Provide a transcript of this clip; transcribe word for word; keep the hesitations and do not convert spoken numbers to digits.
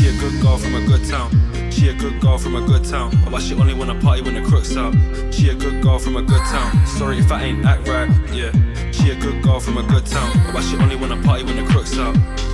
a good girl from a good town. She a good girl from a good town, but she only wanna party when the crook's out. She a good girl from a good town. Sorry if I ain't act right, yeah. She a good girl from a good town, but she only wanna party when the crook's out.